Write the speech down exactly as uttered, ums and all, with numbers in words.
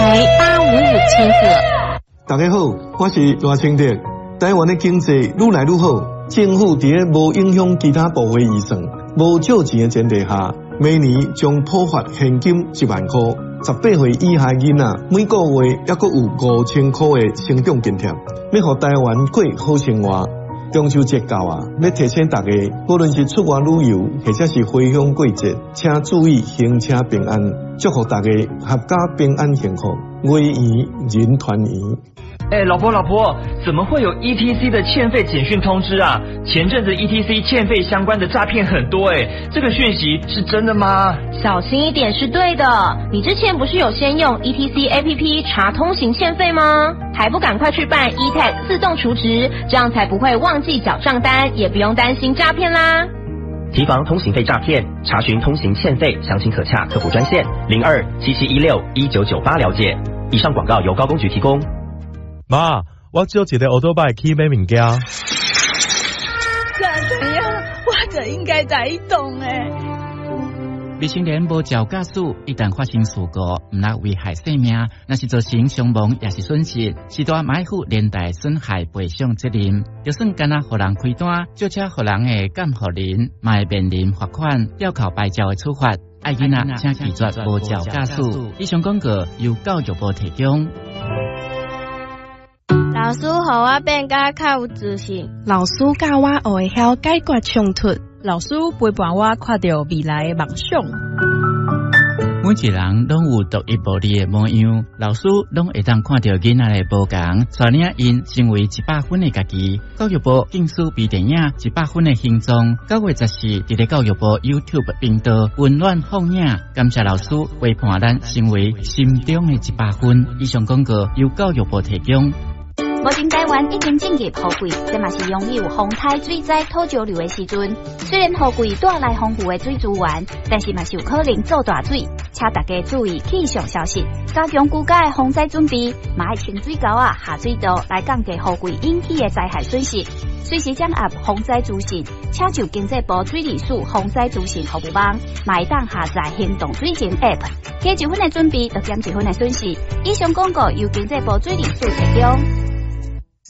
台八五五千赫。 大家好，我是罗清德。台湾的经济愈来愈好，政府伫咧无影响其他部会预算、无借钱的前提下，每年将普发现金一万块。十八岁以下囡仔每个月还阁有五千块的成长津贴，要互台湾过好生活。中秋节到啊，要提醒大家，无论是出外旅游，或者是回乡过节，请注意行车平安，祝福大家阖家平安幸福，围圆人团圆。 哎，老婆老婆，怎么会有 E T C 的欠费简讯通知啊？前阵子 E T C 欠费相关的诈骗很多哎，这个讯息是真的吗？ 小心一点是对的。你之前不是有先用 E T C A P P 查通行欠费吗？还不赶快去办 E T A G 自动储值，这样才不会忘记缴账单，也不用担心诈骗啦。 提防通行费诈骗，查询通行欠费，详情可洽客服专线零二七七一六一九九八了解。以上广告由高工局提供。 妈，我借一个奥多拜去买物件。 怎样？我就应该在移动诶。 未成年无照驾驶，一旦发生事故，唔但危害生命，若是造成伤亡也是损失，是大买负连带损害赔偿责任。就算干那互人开单，就车互人的监护人，嘛会面临罚款、吊扣牌照的处罚。爱囡仔请拒绝无照驾驶。以上广告由教育部提供。 老师，互我变甲较有自信。 老师教我学会晓解决冲突。 老师陪伴我看到未来的梦想。 每一人拢有独一无二的模样，老师拢会当看到囡仔的无同，带领因成为一百分的家己。教育部竞选微电影《一百分的形状》，九月十四伫咧教育部 YouTube 频道温暖放映。感谢老师陪伴咱成为心中的一百分。以上广告由教育部提供。 目前台湾已经进入雨季，这嘛是拥有风台水灾土石流的时阵。虽然雨季带来丰富的水资源，但是嘛是有可能造大水，请大家注意气象消息，加强居家的防灾准备，嘛要清水沟啊、下水道来降低雨季引起的灾害损失。随时掌握防灾资讯，请就经济部水利署防灾资讯服务网，嘛会当下载行动水情 App， 加一分的准备，就减一分的损失。以上广告由经济部水利署提供。